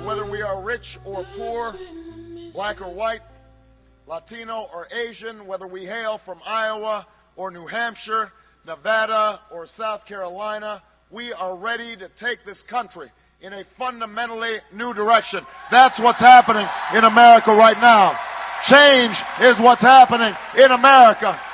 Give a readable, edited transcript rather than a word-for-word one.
whether we are rich or poor, black or white, Latino or Asian, whether we hail from Iowa or New Hampshire, Nevada or South Carolina, we are ready to take this country in a fundamentally new direction. That's what's happening in America right now. Change is what's happening in America.